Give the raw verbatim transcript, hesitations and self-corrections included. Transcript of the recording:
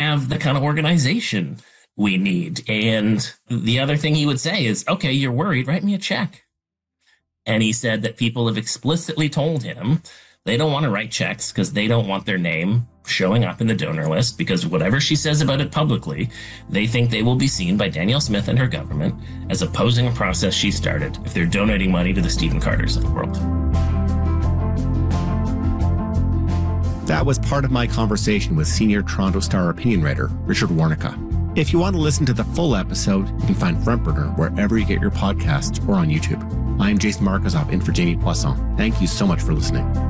have the kind of organization we need. And the other thing he would say is, okay, you're worried, write me a check. And he said that people have explicitly told him they don't want to write checks because they don't want their name showing up in the donor list, because whatever she says about it publicly, they think they will be seen by Danielle Smith and her government as opposing a process she started if they're donating money to the Stephen Carters of the world. That was part of my conversation with senior Toronto Star opinion writer Richard Warnica. If you want to listen to the full episode, you can find Front Burner wherever you get your podcasts or on YouTube. I'm Jason Markosov in for Jamie Poisson. Thank you so much for listening.